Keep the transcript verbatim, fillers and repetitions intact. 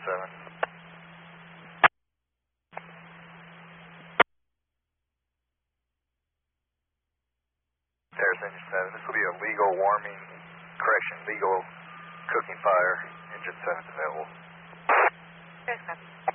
seven. Terrace engine seven. This will be a legal warming, correction, legal cooking fire. Engine seven is available. Terrace seven.